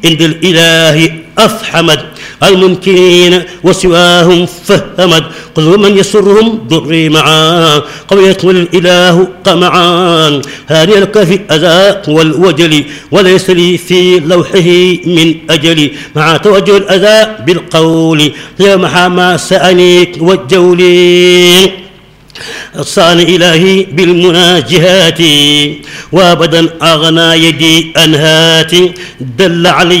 عند الإله أفحمد المنكرين وسواهم فهمد قل ومن يسرهم ضري معا قوية الإله قمعان هاني لك في الأذى والوجل وليس لي في لوحه من أجلي مع توجه الأذى بالقول يا محا سأني والجولي صان إلهي بالمناجهات وابدا أغنى يدي أنهات دل علي